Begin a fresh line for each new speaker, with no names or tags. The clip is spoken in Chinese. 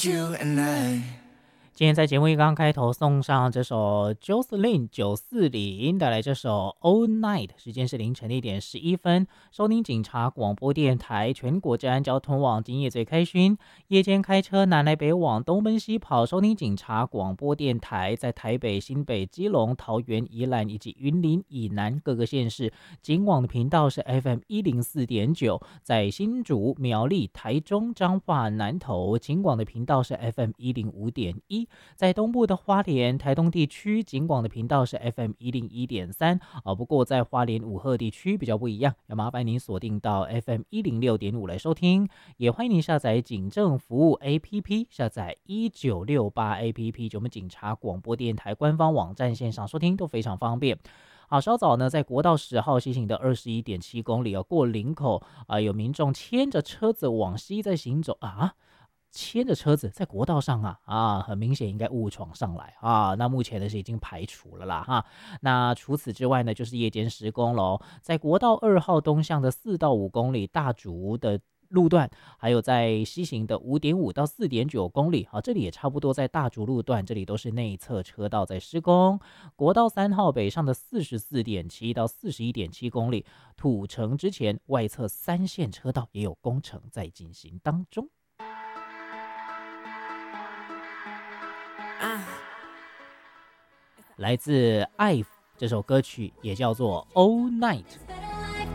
You and I。
今天在节目一刚开头送上这首 Jocelyn 940带来这首 All Night， 时间是凌晨1:11，收听警察广播电台全国治安交通网，今夜最开勋。夜间开车南来北往东奔西跑，收听警察广播电台，在台北、新北、基隆、桃园、宜兰以及云林以南各个县市，警网的频道是 FM104.9，在新竹、苗栗、台中、彰化、南投，警广的频道是 FM105.1。在东部的花莲、台东地区，警广的频道是 FM101.3，不过在花莲武鹤地区比较不一样，要麻烦您锁定到 FM106.5来收听。也欢迎您下载警政服务 APP， 下载1968 APP， 就我们警察广播电台官方网站线上收听都非常方便。好，稍早呢，在国道10号西行的21.7公里过林口有民众牵着车子往西在行走牵着车子在国道上很明显应该误闯上来那目前呢是已经排除了啦那除此之外呢，就是夜间施工咯，在国道2号东向的4到5公里大竹的路段，还有在西行的5.5到4.9公里这里也差不多在大竹路段，这里都是内侧车道在施工。国道3号北上的44.7到41.7公里，土城之前外侧3线车道也有工程在进行当中。来自 IVE 这首歌曲也叫做 All Night。